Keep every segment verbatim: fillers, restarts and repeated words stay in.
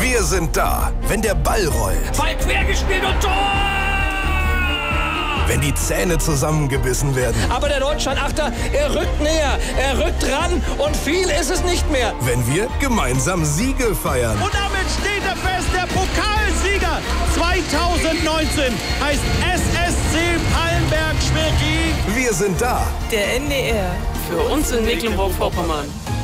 Wir sind da, wenn der Ball rollt. Ball quergespielt und Tor! Wenn die Zähne zusammengebissen werden. Aber der Deutschland-Achter, er rückt näher, er rückt ran und viel ist es nicht mehr. Wenn wir gemeinsam Siege feiern. Und damit steht er fest, der Pokalsieger zweitausendneunzehn heißt S S C Pallenberg-Schwerin. Wir sind da. Der N D R, für uns in Mecklenburg-Vorpommern.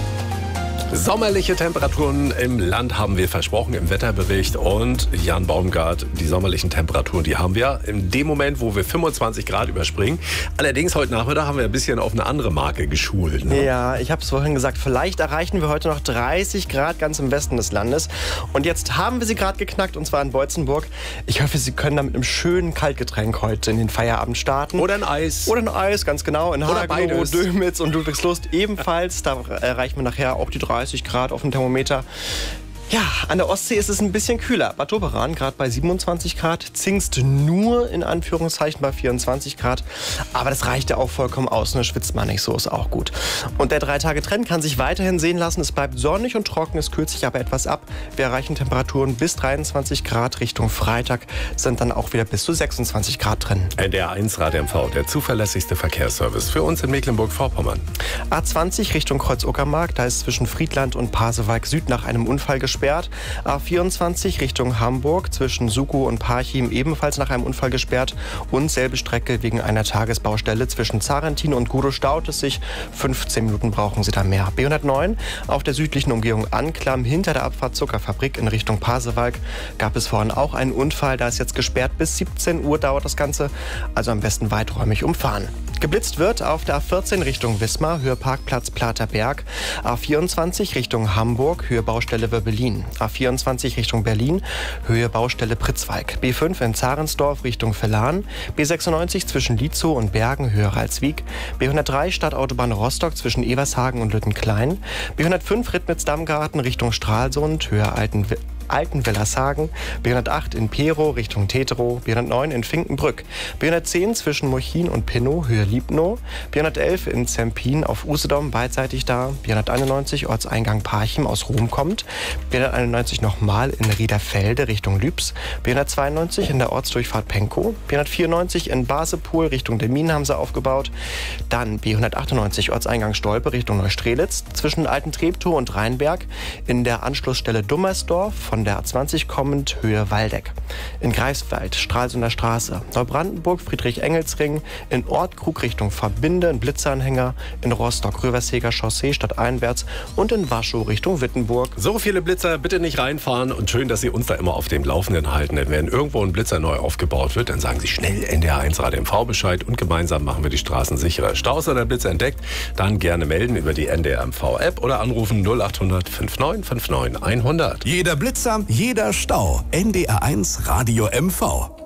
Sommerliche Temperaturen im Land haben wir versprochen im Wetterbericht. Und Jan Baumgart, die sommerlichen Temperaturen, die haben wir in dem Moment, wo wir fünfundzwanzig Grad überspringen. Allerdings heute Nachmittag haben wir ein bisschen auf eine andere Marke geschult. Ne? Ja, ich habe es vorhin gesagt, vielleicht erreichen wir heute noch dreißig Grad ganz im Westen des Landes. Und jetzt haben wir sie gerade geknackt, und zwar in Beutzenburg. Ich hoffe, Sie können da mit einem schönen Kaltgetränk heute in den Feierabend starten. Oder ein Eis. Oder ein Eis, ganz genau. In Oder Hagenow, beides. Dömitz und Ludwigslust ebenfalls. Da erreichen wir nachher auch die dreißig Grad auf dem Thermometer. Ja, an der Ostsee ist es ein bisschen kühler. Bad Doberan gerade bei siebenundzwanzig Grad, Zingst nur in Anführungszeichen bei vierundzwanzig Grad. Aber das reicht ja auch vollkommen aus, ne? Schwitzt man nicht, so ist auch gut. Und der drei-Tage-Trend kann sich weiterhin sehen lassen. Es bleibt sonnig und trocken, es kühlt sich aber etwas ab. Wir erreichen Temperaturen bis dreiundzwanzig Grad. Richtung Freitag sind dann auch wieder bis zu sechsundzwanzig Grad drin. N D R eins Rad M V, der zuverlässigste Verkehrsservice für uns in Mecklenburg-Vorpommern. A zwanzig Richtung Kreuz-Uckermark, da ist zwischen Friedland und Pasewalk Süd nach einem Unfall gesperrt. A vierundzwanzig Richtung Hamburg zwischen Sukow und Parchim ebenfalls nach einem Unfall gesperrt. Und selbe Strecke wegen einer Tagesbaustelle zwischen Zarentin und Gudow staut es sich. fünfzehn Minuten brauchen Sie da mehr. B hundertneun auf der südlichen Umgehung Anklam hinter der Abfahrt Zuckerfabrik in Richtung Pasewalk gab es vorhin auch einen Unfall. Da ist jetzt gesperrt. Bis siebzehn Uhr dauert das Ganze. Also am besten weiträumig umfahren. Geblitzt wird auf der A vierzehn Richtung Wismar, Höhe Parkplatz Platerberg. A vierundzwanzig Richtung Hamburg, Höhe Baustelle Wöbbelin. A vierundzwanzig Richtung Berlin, Höhe Baustelle Pritzwalk. B fünf in Zarensdorf Richtung Vellan. B sechsundneunzig zwischen Lietzow und Bergen, Höhe Ralswiek. B hundertdrei Stadtautobahn Rostock zwischen Evershagen und Lüttenklein. B hundertfünf Rittmitz-Dammgarten Richtung Stralsund, Höhe Alten Altenwillershagen, B hundertacht in Perow Richtung Teterow, B hundertneun in Finkenbrück, B hundertzehn zwischen Mochin und Pinnow, Höhe Liebnow, B hundertelf in Zempin auf Usedom, beidseitig da, B hunderteinundneunzig Ortseingang Parchim aus Rom kommt, B hunderteinundneunzig nochmal in Riederfelde Richtung Lübs, B hundertzweiundneunzig in der Ortsdurchfahrt Penkow, B hundertvierundneunzig in Basepol Richtung Demmin haben sie aufgebaut, dann B hundertachtundneunzig Ortseingang Stolpe Richtung Neustrelitz, zwischen Alten Treptow und Rheinberg, in der Anschlussstelle Dummersdorf, von der A zwanzig kommend Höhe Waldeck. In Greifswald, Stralsunder Straße, Neubrandenburg, Friedrich-Engels-Ring, in Ortkrug Richtung Verbinde, in Blitzanhänger, in Rostock, Röversheger Chaussee stadteinwärts und in Waschow Richtung Wittenburg. So viele Blitzer, bitte nicht reinfahren, und schön, dass Sie uns da immer auf dem Laufenden halten. Denn wenn irgendwo ein Blitzer neu aufgebaut wird, dann sagen Sie schnell N D R eins Rad M V Bescheid und gemeinsam machen wir die Straßen sicherer. Staus oder Blitzer entdeckt, dann gerne melden über die N D R M V App oder anrufen null achthundert neunundfünfzig neunundfünfzig hundert. Jeder Blitzer, jeder Stau. N D R eins Radio M V.